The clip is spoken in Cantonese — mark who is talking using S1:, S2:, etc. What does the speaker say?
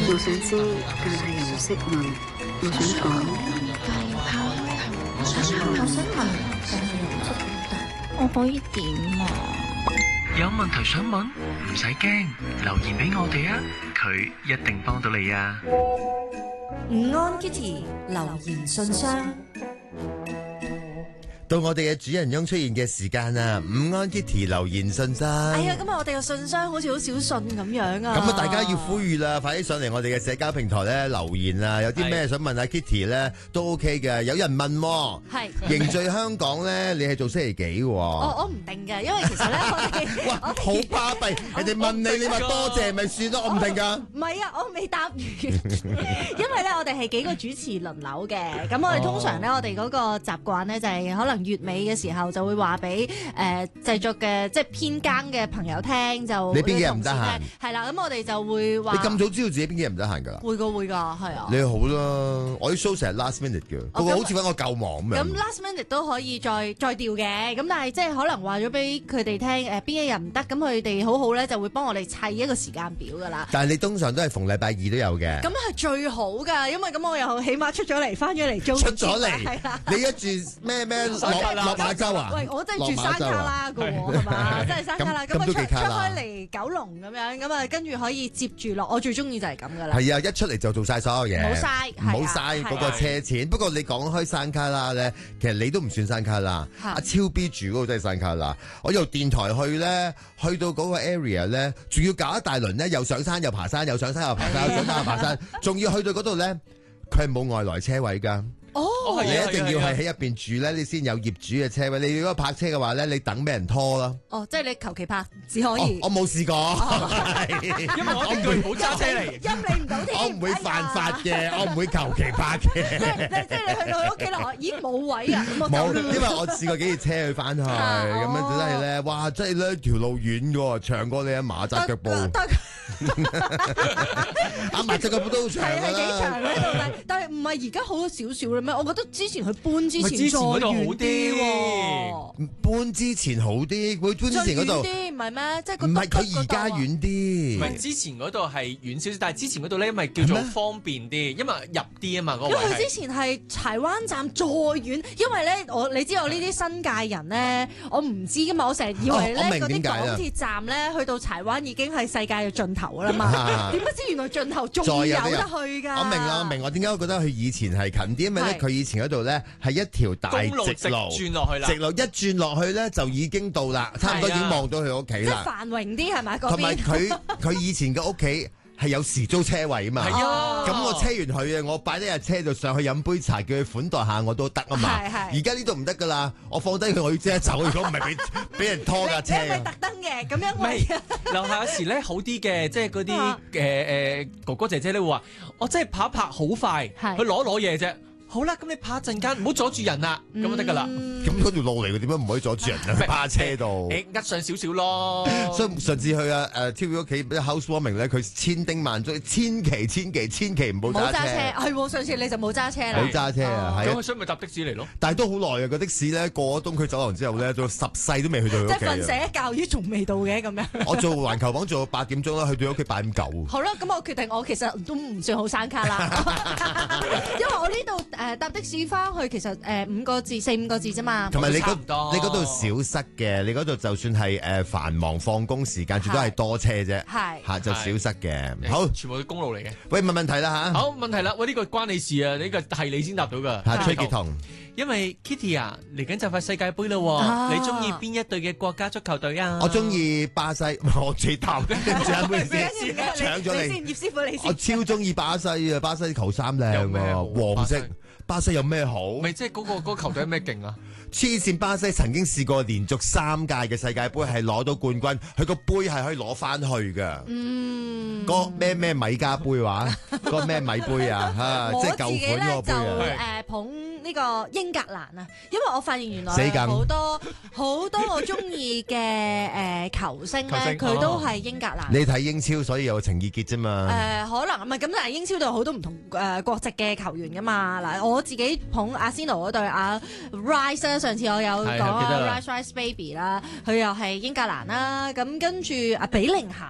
S1: 我想知但係又唔識問，我想講
S2: 我想問，但係又唔識答，我可以點啊？
S3: 有問題想問，唔使驚，留言俾我哋啊，佢一定幫到你啊。
S2: 午安 Kitty 留言信箱。
S4: 到我哋嘅主人翁出現嘅時間啊！午安 Kitty 留言信箱。
S5: 哎呀，今日我哋嘅信箱好似好少信咁樣啊！
S4: 咁啊，大家要呼籲啦，快啲上嚟我哋嘅社交平台咧留言啊！有啲咩想問下 Kitty 咧都 OK 嘅。有人問係凝聚香港咧，你係做星期幾？
S5: 我唔定嘅，因為其實咧我哋
S4: 哇好巴閉，人哋問你，你話多謝咪算咯，我唔定噶。
S5: 唔係啊，我未答完，因為咧我哋係幾個主持輪流嘅，咁我哋通常咧我哋嗰個習慣咧就係可能月尾嘅時候就會話俾製作嘅即係編更嘅朋友聽，就
S4: 你邊幾日唔得閒？
S5: 係啦，咁我哋就會話
S4: 你咁早知道自己邊幾日唔得閒㗎啦？
S5: 會㗎，係啊。
S4: 你好啦，我啲 show 成日 last minute 嘅，個個好似揾我救忙咁樣。
S5: 咁 last minute 都可以再調嘅，咁但係即係可能話咗俾佢哋聽邊一日唔得，咁佢哋好好咧就會幫我哋砌一個時間表㗎啦。
S4: 但係你通常都係逢禮拜二都有嘅。
S5: 咁係最好㗎，因為咁我又起碼出咗嚟，翻咗嚟租。
S4: 出咗嚟，你一住咩落馬洲啊？
S5: 喂，我真係住山卡拉㗎喎，係嘛？真係山卡拉。咁出開嚟九龍咁樣，咁啊跟住可以接住落。我最中意就係咁㗎啦。係
S4: 啊，一出嚟就做晒所有嘢。唔好嘥嗰個車錢。不過你講開山卡拉咧，其實你都唔算山卡拉。阿超 B 住嗰度真係山卡拉。我由電台去咧，去到嗰個 area 咧，仲要搞一大輪咧，又上山又爬山，又上山又爬山，又上山又爬山，仲要去到嗰度咧，佢係冇外來車位㗎。你一定要係喺入邊住咧，你先有業主嘅車位。你如果泊車嘅話咧，你等俾人拖啦。
S5: 即係你求其泊只可以。
S4: 我冇試過，
S6: 因為我一定唔好揸車嚟，
S5: 陰你唔到添。
S4: 我唔會犯法嘅，我唔會求其泊嘅。
S5: 即係你去到佢屋企落，咦冇位啊？
S4: 冇，因為我試過幾次車去翻去，咁樣真係咧，哇！真係咧條路遠嘅，長過你阿馬扎腳步。阿馬扎腳步都好長㗎啦。
S5: 係幾長喺度，但係唔係而家好咗少少啦咩？我覺得之前佢搬之前再遠啲喎。
S4: 搬之前好啲，佢搬之前嗰度
S5: 唔係咩？即係
S4: 唔係佢而家遠啲。
S6: 唔係之前嗰度係遠少少，但係之前嗰度咧，因為叫做方便啲，因為入啲啊嘛。
S5: 因為佢之前係柴灣站再遠，因為咧你知我呢啲新界人咧，我唔知噶嘛，我成日以為咧嗰啲港鐵站咧去到柴灣已經係世界嘅盡頭啦嘛，點不知原來盡頭仲有得去㗎。
S4: 我明啦，我明我點解我覺得佢以前係近啲，因為咧佢以前嗰度咧係一條大直路，
S6: 轉落去啦，
S4: 直路一轉落去咧就已經到啦，差唔多已經望到佢屋企啦。
S5: 即係繁榮啲係咪？
S4: 同埋佢以前嘅屋企係有時租車位啊嘛。
S6: 係啊，
S4: 咁我車完佢啊，我擺呢架車就上去飲杯茶，叫佢款待下我都得啊嘛。而家呢度唔得噶啦，我放低佢我要即刻走，如果唔係俾人拖架車。
S5: 你係咪特登嘅？咁樣
S6: 唔係樓下有時咧好啲嘅，即係嗰啲哥哥姐姐咧會話，我真係拍好快，去攞嘢啫。好啦，咁你拍一陣間，唔好阻住人啦，咁就得噶啦。
S4: 咁嗰條路嚟嘅，點解唔可以阻住人啊？趴車度，
S6: 壓上少少咯。
S4: 所以上次去TV 屋企 housewarming 咧，佢千叮萬囑，千祈唔好揸車。
S5: 係喎，上次你就冇揸車啦。
S4: 冇揸車啊，係。
S6: 咁所以咪搭的士嚟咯。
S4: 但係都好耐啊！個的士咧過咗東區走廊之後咧，到十世都未去到佢屋企。
S5: 即係瞓醒一覺，咦仲未到嘅咁樣。我
S4: 做環球榜做到8點鐘啦，去到屋企8點9。
S5: 好啦，咁我決定我其實都唔算好山卡啦，因為我呢度搭的士翻去其實4-5個字啫嘛。
S4: 同埋你嗰度少塞嘅，你嗰度就算係繁忙放工時間，最多係多車啫，嚇就少塞嘅。好，
S6: 全部都公路嚟嘅。
S4: 喂，問題啦嚇。
S6: 好，問題啦，喂，呢個關你事啊，呢個係你先答到噶。
S4: 崔潔彤，
S6: 因為 Kitty 啊，嚟緊就快世界盃啦，你中意邊一隊嘅國家足球隊啊？
S4: 我中意巴西，我最淡，搶咗你。
S5: 葉師傅你先。
S4: 我超中意巴西啊！巴西球衫靚喎，黃色。巴西有咩好？
S6: 咪即係嗰個球隊有咩勁啊？
S4: 黐線！巴西曾經試過連續3屆嘅世界盃係攞到冠軍，佢個杯係可以攞翻去㗎。個咩米加杯話？個咩米杯啊？即係舊款嗰個杯啊！
S5: 我自己咧就捧呢個英格蘭啊，因為我發現原來好多我中意嘅球星咧，佢都係英格蘭。
S4: 你睇英超，所以有情意結啫嘛。
S5: 可能唔係咁，但係英超度有好多唔同國籍嘅球員噶嘛。嗱，我自己捧阿仙奴嗰隊阿 Rice， 上次我有講 Rice Baby 啦，佢又係英格蘭啦。咁跟住阿比寧咸